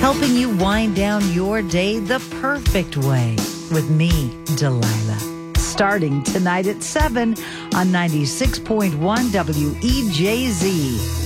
helping you wind down your day the perfect way with me, Delilah. Starting tonight at 7 on 96.1 WEJZ.